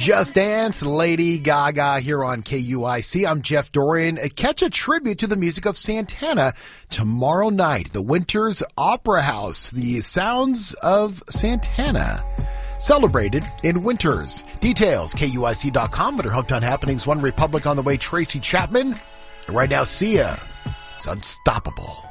Just Dance, Lady Gaga here on KUIC. I'm Jeff Dorian. Catch a tribute to the music of Santana tomorrow night, the Winters Opera House, the Sounds of Santana. Celebrated in Winters. Details, KUIC.com. But her Hooked on Happenings, One Republic on the way, Tracy Chapman. And right now, Sia. It's Unstoppable.